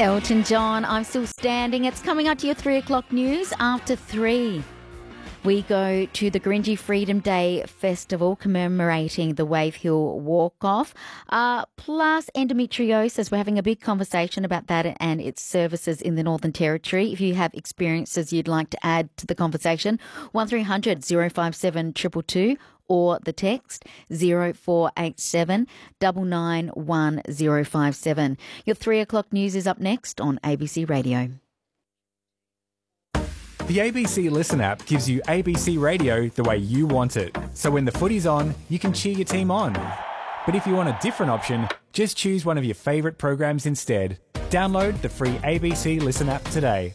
Elton John, I'm Still Standing. It's coming up to your 3 o'clock news after 3. We go to the Gringy Freedom Day Festival commemorating the Wave Hill Walk-Off, plus endometriosis. We're having a big conversation about that and its services in the Northern Territory. If you have experiences you'd like to add to the conversation, 1300 057 222 or the text 0487 991 057. Your 3 o'clock news is up next on ABC Radio. The ABC Listen app gives you ABC Radio the way you want it. So when the footy's on, you can cheer your team on. But if you want a different option, just choose one of your favourite programs instead. Download the free ABC Listen app today.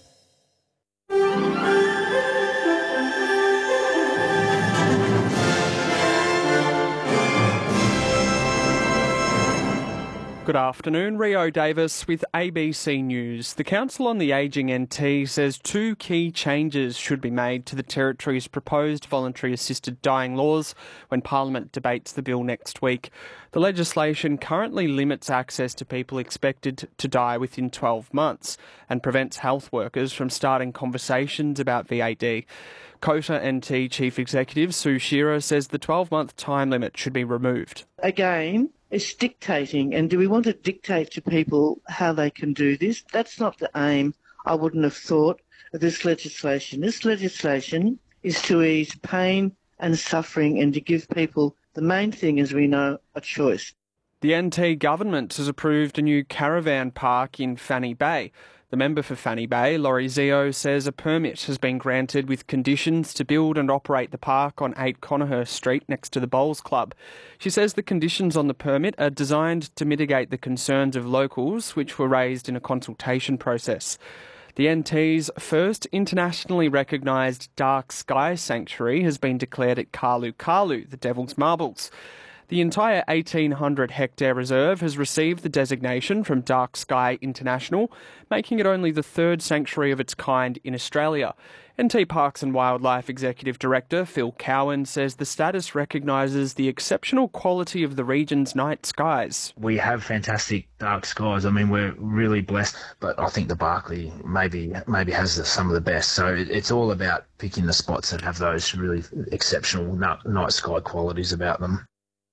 Good afternoon, Rio Davis with ABC News. The Council on the Ageing NT says 2 key changes should be made to the Territory's proposed voluntary assisted dying laws when Parliament debates the bill next week. The legislation currently limits access to people expected to die within 12 months and prevents health workers from starting conversations about VAD. COTA NT Chief Executive Sue Shearer says the 12-month time limit should be removed. Again, it's dictating, and do we want to dictate to people how they can do this? That's not the aim, I wouldn't have thought, of this legislation. This legislation is to ease pain and suffering and to give people, the main thing, as we know, a choice. The NT government has approved a new caravan park in Fanny Bay. The member for Fanny Bay, Laurie Zio, says a permit has been granted with conditions to build and operate the park on 8 Conahurst Street next to the Bowls Club. She says the conditions on the permit are designed to mitigate the concerns of locals, which were raised in a consultation process. The NT's first internationally recognised dark sky sanctuary has been declared at Kalu Kalu, the Devil's Marbles. The entire 1,800-hectare reserve has received the designation from Dark Sky International, making it only the 3rd sanctuary of its kind in Australia. NT Parks and Wildlife Executive Director Phil Cowan says the status recognises the exceptional quality of the region's night skies. We have fantastic dark skies. I mean, we're really blessed, but I think the Barkly maybe has some of the best. So it's all about picking the spots that have those really exceptional night sky qualities about them.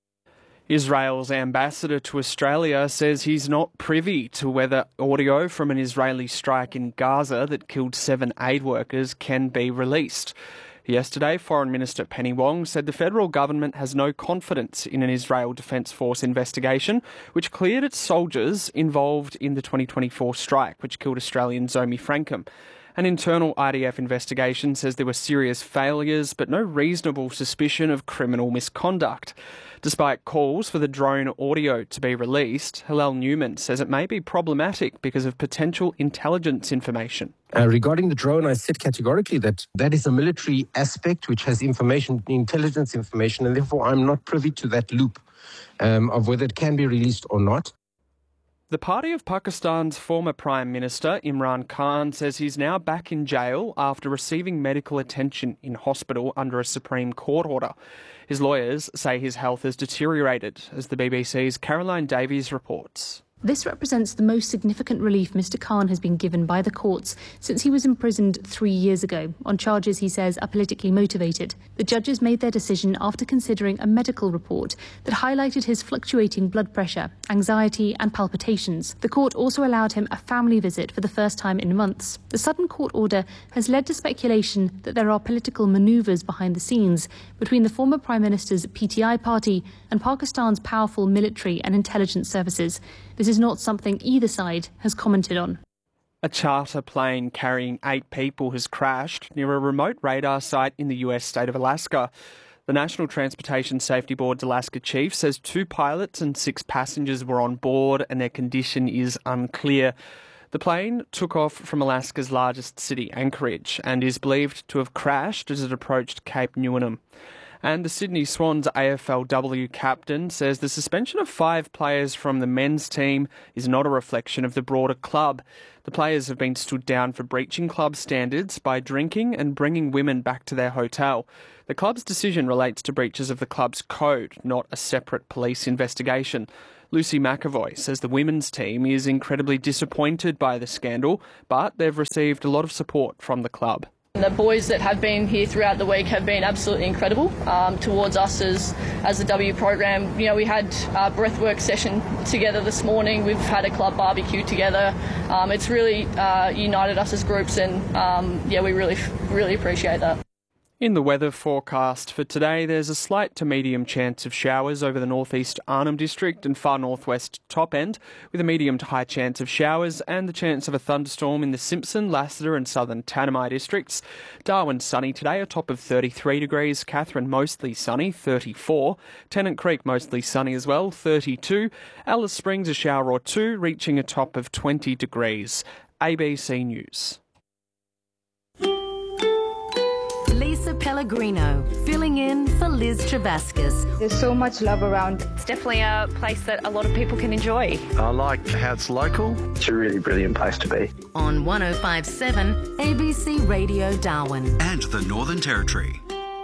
Israel's ambassador to Australia says he's not privy to whether audio from an Israeli strike in Gaza that killed 7 aid workers can be released. Yesterday, Foreign Minister Penny Wong said the federal government has no confidence in an Israel Defence Force investigation, which cleared its soldiers involved in the 2024 strike, which killed Australian Zomi Frankham. An internal IDF investigation says there were serious failures, but no reasonable suspicion of criminal misconduct. Despite calls for the drone audio to be released, Hillel Newman says it may be problematic because of potential intelligence information. Regarding the drone, I said categorically that is a military aspect which has intelligence information, and therefore I'm not privy to that loop of whether it can be released or not. The party of Pakistan's former Prime Minister, Imran Khan, says he's now back in jail after receiving medical attention in hospital under a Supreme Court order. His lawyers say his health has deteriorated, as the BBC's Caroline Davies reports. This represents the most significant relief Mr Khan has been given by the courts since he was imprisoned 3 years ago on charges he says are politically motivated. The judges made their decision after considering a medical report that highlighted his fluctuating blood pressure, anxiety and palpitations. The court also allowed him a family visit for the first time in months. The sudden court order has led to speculation that there are political manoeuvres behind the scenes between the former Prime Minister's PTI party and Pakistan's powerful military and intelligence services. This is not something either side has commented on. A charter plane carrying 8 people has crashed near a remote radar site in the US state of Alaska. The National Transportation Safety Board's Alaska chief says 2 pilots and 6 passengers were on board and their condition is unclear. The plane took off from Alaska's largest city, Anchorage, and is believed to have crashed as it approached Cape Newnham. And the Sydney Swans AFLW captain says the suspension of 5 players from the men's team is not a reflection of the broader club. The players have been stood down for breaching club standards by drinking and bringing women back to their hotel. The club's decision relates to breaches of the club's code, not a separate police investigation. Lucy McAvoy says the women's team is incredibly disappointed by the scandal, but they've received a lot of support from the club. The boys that have been here throughout the week have been absolutely incredible towards us as the W program. You know, we had a breathwork session together this morning. We've had a club barbecue together. It's really united us as groups, and we really appreciate that. In the weather forecast for today, there's a slight to medium chance of showers over the northeast Arnhem District and far northwest top end, with a medium to high chance of showers and the chance of a thunderstorm in the Simpson, Lassiter and southern Tanami districts. Darwin sunny today, a top of 33 degrees. Katherine mostly sunny, 34. Tennant Creek mostly sunny as well, 32. Alice Springs a shower or two, reaching a top of 20 degrees. ABC News. Lisa Pellegrino, filling in for Liz Travascus. There's so much love around. It's definitely a place that a lot of people can enjoy. I like how it's local. It's a really brilliant place to be. On 105.7 ABC Radio Darwin. And the Northern Territory.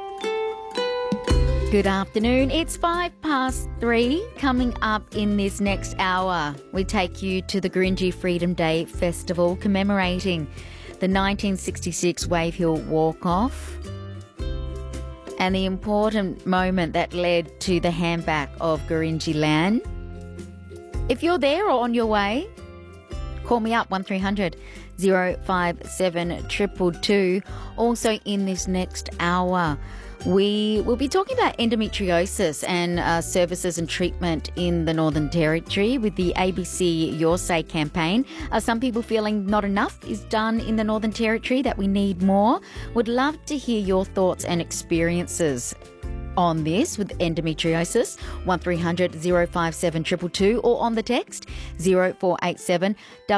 Good afternoon. It's 3:05. Coming up in this next hour, we take you to the Gurindji Freedom Day Festival commemorating the 1966 Wave Hill Walk-Off and the important moment that led to the handback of Gurindji land. If you're there or on your way, call me up 1300 057 222. Also in this next hour, we will be talking about endometriosis and services and treatment in the Northern Territory with the ABC Your Say campaign. Some people feeling not enough is done in the Northern Territory, that we need more. Would love to hear your thoughts and experiences on this with endometriosis. 1300 057 222 or on the text 0487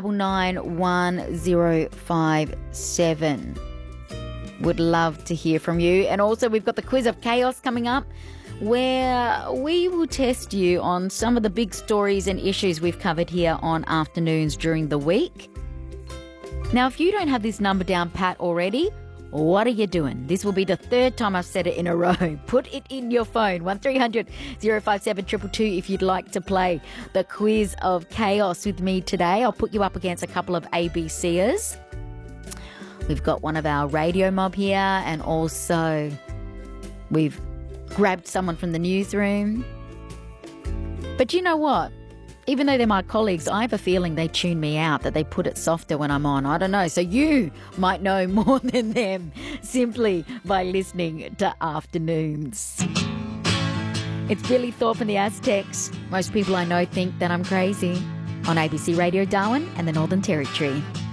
991057. Would love to hear from you. And also we've got the Quiz of Chaos coming up, where we will test you on some of the big stories and issues we've covered here on Afternoons during the week. Now, if you don't have this number down pat already, what are you doing? This will be the third time I've said it in a row. Put it in your phone, 1300 057 222 if you'd like to play the Quiz of Chaos with me today. I'll put you up against a couple of ABCers. We've got one of our radio mob here, and also we've grabbed someone from the newsroom. But you know what? Even though they're my colleagues, I have a feeling they tune me out, that they put it softer when I'm on. I don't know. So you might know more than them simply by listening to Afternoons. It's Billy Thorpe and the Aztecs. Most people I know think that I'm crazy. On ABC Radio Darwin and the Northern Territory.